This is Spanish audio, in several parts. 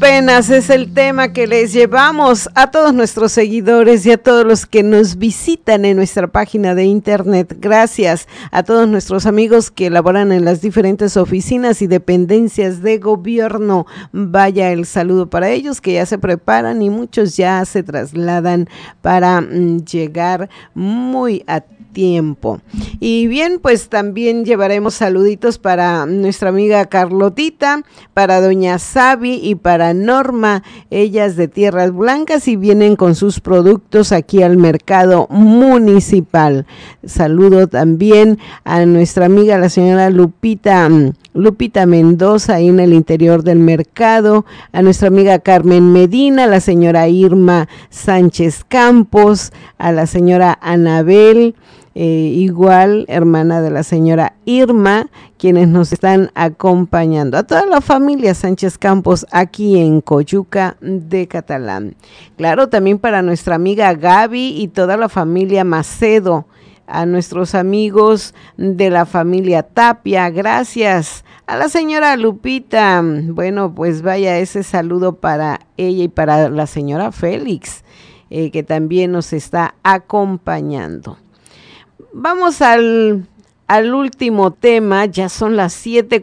penas es el tema que les llevamos a todos nuestros seguidores y a todos los que nos visitan en nuestra página de internet. Gracias a todos nuestros amigos que laboran en las diferentes oficinas y dependencias de gobierno. Vaya el saludo para ellos que ya se preparan y muchos ya se trasladan para llegar muy a tiempo. Y bien, pues también llevaremos saluditos para nuestra amiga Carlotita, para doña Sabi y para Norma, ellas de Tierras Blancas y vienen con sus productos aquí al mercado municipal. Saludo también a nuestra amiga la señora Lupita Mendoza ahí en el interior del mercado, a nuestra amiga Carmen Medina, a la señora Irma Sánchez Campos, a la señora Anabel, igual hermana de la señora Irma, quienes nos están acompañando, a toda la familia Sánchez Campos aquí en Coyuca de Catalán. Claro, también para nuestra amiga Gaby y toda la familia Macedo, a nuestros amigos de la familia Tapia, gracias. A la señora Lupita, bueno, pues vaya ese saludo para ella y para la señora Félix, que también nos está acompañando. Vamos al último tema, ya son las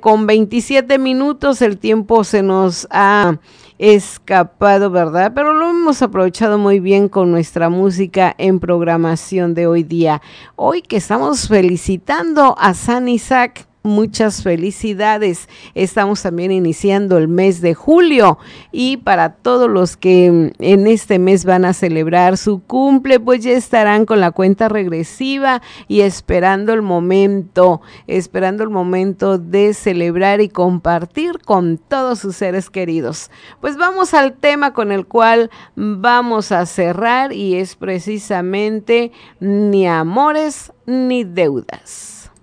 7:27, el tiempo se nos ha escapado, ¿verdad? Pero lo hemos aprovechado muy bien con nuestra música en programación de hoy día. Hoy que estamos felicitando a San Isaac, muchas felicidades. Estamos también iniciando el mes de julio y para todos los que en este mes van a celebrar su cumple, pues ya estarán con la cuenta regresiva y esperando el momento de celebrar y compartir con todos sus seres queridos. Pues vamos al tema con el cual vamos a cerrar y es precisamente ni amores ni deudas.